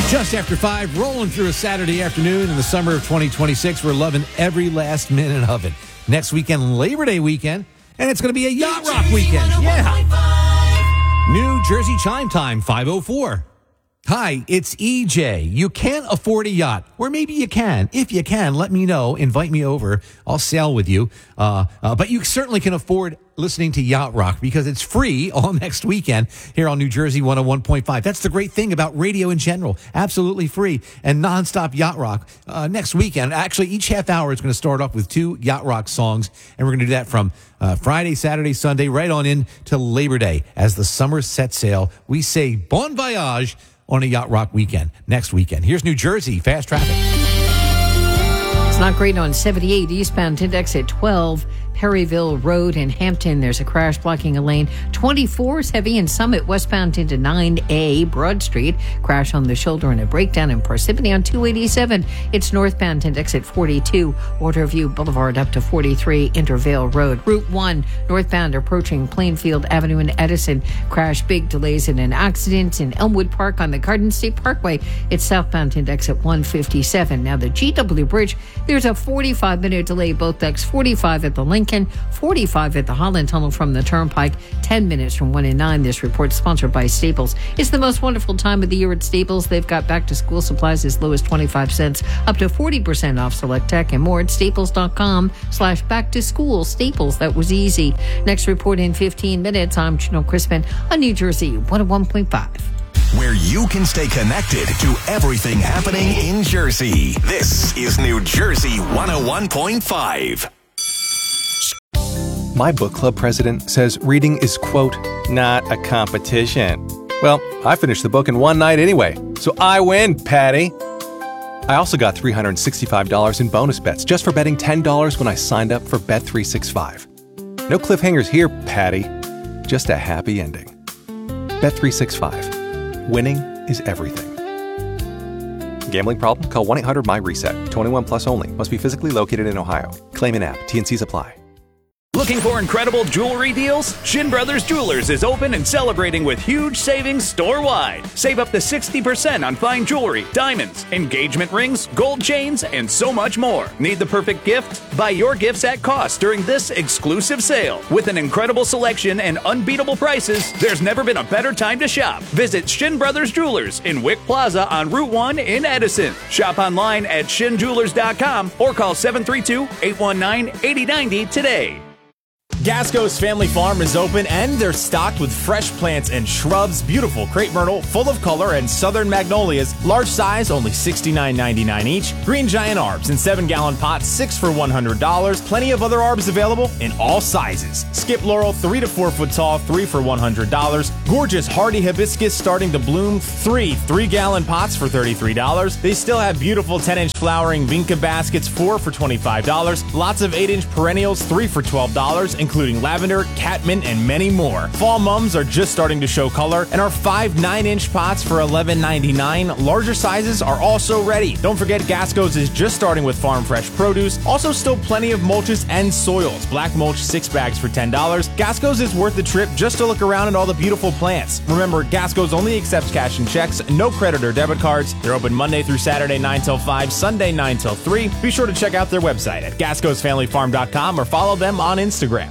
Just after 5, rolling through a Saturday afternoon in the summer of 2026. We're loving every last minute of it. Next weekend, Labor Day weekend, and it's going to be a Yacht Rock weekend. Yeah. New Jersey chime time, 5:04. Hi, it's EJ. You can't afford a yacht, or maybe you can. If you can, let me know. Invite me over. I'll sail with you. But you certainly can afford listening to Yacht Rock because it's free all next weekend here on New Jersey 101.5. That's the great thing about radio in general. Absolutely free and nonstop Yacht Rock next weekend. Actually, each half hour is going to start off with 2 Yacht Rock songs, and we're going to do that from Friday, Saturday, Sunday, right on in to Labor Day. As the summer sets sail, we say bon voyage on a Yacht Rock weekend next weekend. Here's New Jersey Fast Traffic. It's not great on 78 eastbound to exit 12 Perryville Road in Hampton. There's a crash blocking a lane. 24 is heavy in Summit westbound into 9A Broad Street. Crash on the shoulder and a breakdown in Parsippany on 287. It's northbound to exit 42 Waterview Boulevard up to 43 Intervale Road. Route 1 northbound approaching Plainfield Avenue in Edison. Crash, big delays in an accident in Elmwood Park on the Garden State Parkway. It's southbound to exit 157. Now the GW Bridge, there's a 45-minute delay both decks. 45 at the Lincoln, 45 at the Holland Tunnel from the Turnpike, 10 minutes from 1 and 9. This report sponsored by Staples. It's the most wonderful time of the year at Staples. They've got back-to-school supplies as low as 25 cents, up to 40% off select tech, and more at staples.com/back-to-school. Staples, that was easy. Next report in 15 minutes. I'm Janelle Crispin on New Jersey 101.5. Where you can stay connected to everything happening in Jersey. This is New Jersey 101.5. My book club president says reading is, quote, not a competition. Well, I finished the book in one night anyway, so I win, Patty. I also got $365 in bonus bets just for betting $10 when I signed up for Bet365. No cliffhangers here, Patty. Just a happy ending. Bet365. Winning is everything. Gambling problem? Call 1-800-MY-RESET. 21 plus only. Must be physically located in Ohio. Claim in app. T&Cs apply. Looking for incredible jewelry deals? Shin Brothers Jewelers is open and celebrating with huge savings store-wide. Save up to 60% on fine jewelry, diamonds, engagement rings, gold chains, and so much more. Need the perfect gift? Buy your gifts at cost during this exclusive sale. With an incredible selection and unbeatable prices, there's never been a better time to shop. Visit Shin Brothers Jewelers in Wick Plaza on Route 1 in Edison. Shop online at shinjewelers.com or call 732-819-8090 today. Gasco's Family Farm is open and they're stocked with fresh plants and shrubs, beautiful crepe myrtle, full of color, and southern magnolias, large size, only $69.99 each. Green giant arbs in 7-gallon pots, 6 for $100. Plenty of other arbs available in all sizes. Skip laurel, 3 to 4 foot tall, 3 for $100. Gorgeous hardy hibiscus starting to bloom, 3-gallon pots for $33. They still have beautiful 10-inch flowering vinca baskets, 4 for $25. Lots of 8-inch perennials, 3 for $12, including lavender, catmint, and many more. Fall mums are just starting to show color, and our 5 9-inch pots for $11.99. Larger sizes are also ready. Don't forget Gasco's is just starting with farm fresh produce. Also still plenty of mulches and soils. Black mulch 6 bags for $10. Gasco's is worth the trip just to look around at all the beautiful plants. Remember, Gasco's only accepts cash and checks, no credit or debit cards. They're open Monday through Saturday 9 till 5, Sunday 9 till 3. Be sure to check out their website at gascosfamilyfarm.com or follow them on Instagram.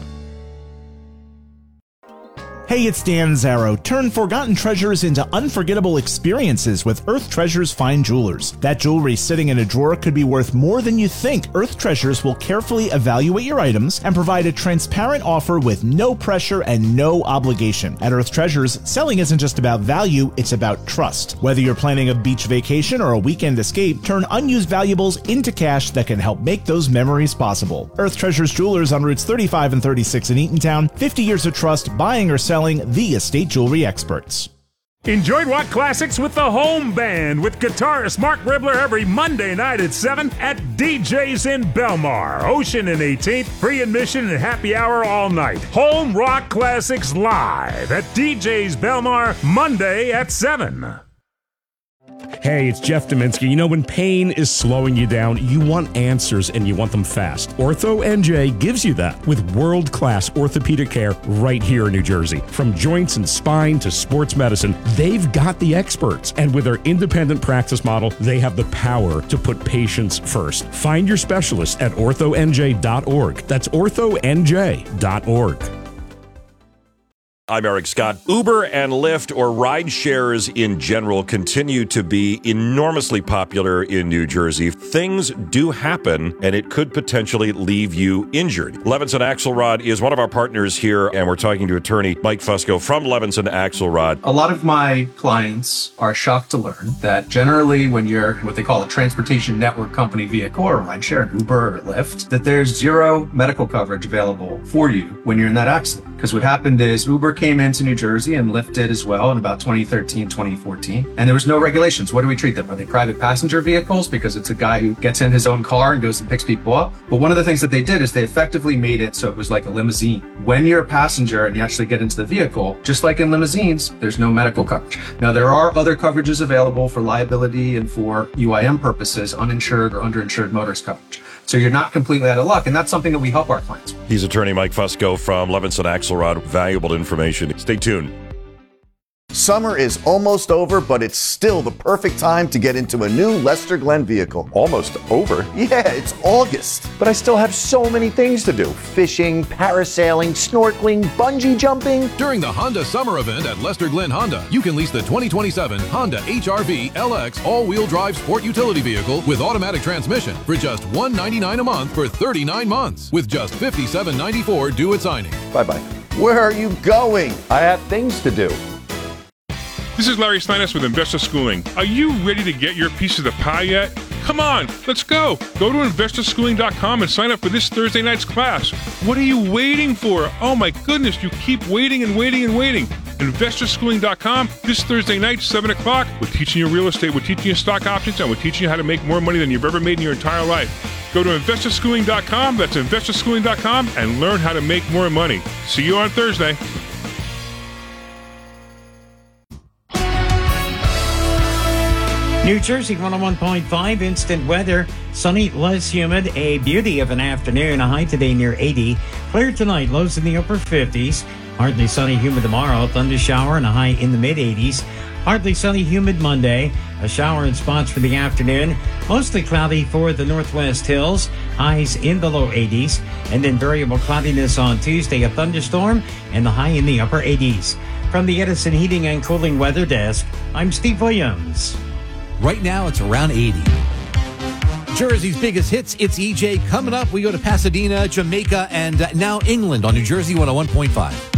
Hey, it's Dan Zarrow. Turn forgotten treasures into unforgettable experiences with Earth Treasures Fine Jewelers. That jewelry sitting in a drawer could be worth more than you think. Earth Treasures will carefully evaluate your items and provide a transparent offer with no pressure and no obligation. At Earth Treasures, selling isn't just about value, it's about trust. Whether you're planning a beach vacation or a weekend escape, turn unused valuables into cash that can help make those memories possible. Earth Treasures Jewelers on routes 35 and 36 in Eatontown. 50 years of trust, buying or selling, the estate jewelry experts. Enjoy rock classics with the Home Band with guitarist Mark Ribler every Monday night at 7 at DJ's in Belmar, Ocean and 18th. Free admission and happy hour all night. Home Rock Classics live at DJ's Belmar Monday at 7. Hey, it's Jeff Dominski. You know, when pain is slowing you down, you want answers and you want them fast. Ortho NJ gives you that with world-class orthopedic care right here in New Jersey. From joints and spine to sports medicine, they've got the experts. And with their independent practice model, they have the power to put patients first. Find your specialist at orthonj.org. That's orthonj.org. I'm Eric Scott. Uber and Lyft, or ride shares in general, continue to be enormously popular in New Jersey. Things do happen, and it could potentially leave you injured. Levinson Axelrod is one of our partners here, and we're talking to attorney Mike Fusco from Levinson Axelrod. A lot of my clients are shocked to learn that generally when you're what they call a transportation network company vehicle or rideshare, Uber or Lyft, that there's zero medical coverage available for you when you're in that accident. Because what happened is Uber came into New Jersey and Lyft did as well in about 2013, 2014. And there was no regulations. What do we treat them? Are they private passenger vehicles? Because it's a guy who gets in his own car and goes and picks people up. But one of the things that they did is they effectively made it so it was like a limousine. When you're a passenger and you actually get into the vehicle, just like in limousines, there's no medical coverage. Now, there are other coverages available for liability and for UIM purposes, uninsured or underinsured motorist coverage. So you're not completely out of luck, and that's something that we help our clients with. He's attorney Mike Fusco from Levinson Axelrod. Valuable information. Stay tuned. Summer is almost over, but it's still the perfect time to get into a new Lester Glenn vehicle. Almost over? Yeah, it's August. But I still have so many things to do. Fishing, parasailing, snorkeling, bungee jumping. During the Honda Summer Event at Lester Glenn Honda, you can lease the 2027 Honda HR-V LX all-wheel drive sport utility vehicle with automatic transmission for just $199 a month for 39 months, with just $57.94 due at signing. Bye-bye. Where are you going? I have things to do. This is Larry Steinus with Investor Schooling. Are you ready to get your piece of the pie yet? Come on, let's go. Go to investorschooling.com and sign up for this Thursday night's class. What are you waiting for? Oh my goodness, you keep waiting and waiting and waiting. Investorschooling.com, this Thursday night, 7 o'clock. We're teaching you real estate, we're teaching you stock options, and we're teaching you how to make more money than you've ever made in your entire life. Go to investorschooling.com, that's investorschooling.com, and learn how to make more money. See you on Thursday. New Jersey 101.5 instant weather. Sunny, less humid, a beauty of an afternoon. A high today near 80. Clear tonight, lows in the upper 50s. Hardly sunny, humid tomorrow. Thunder shower and a high in the mid-80s. Hardly sunny, humid Monday. A shower in spots for the afternoon. Mostly cloudy for the northwest hills. Highs in the low 80s. And then variable cloudiness on Tuesday. A thunderstorm and the high in the upper 80s. From the Edison Heating and Cooling Weather Desk, I'm Steve Williams. Right now, it's around 80. Jersey's biggest hits, it's EJ. Coming up, we go to Pasadena, Jamaica, and now England on New Jersey 101.5.